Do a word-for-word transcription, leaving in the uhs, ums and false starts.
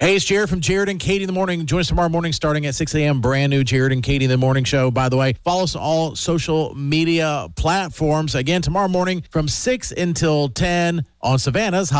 Hey, it's Jared from Jared and Katie in the Morning. Join us tomorrow morning starting at six a.m. Brand new Jared and Katie in the Morning show. By the way, follow us on all social media platforms. Again, tomorrow morning from six until ten on Savannah's